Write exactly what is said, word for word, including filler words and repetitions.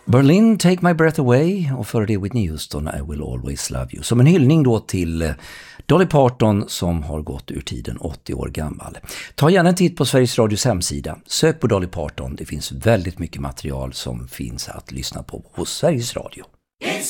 Berlin, Take My Breath Away, och för det Whitney Houston, I Will Always Love You. Som en hyllning då till Dolly Parton som har gått ur tiden, åttio år gammal. Ta gärna en titt på Sveriges Radios hemsida. Sök på Dolly Parton. Det finns väldigt mycket material som finns att lyssna på hos Sveriges Radio.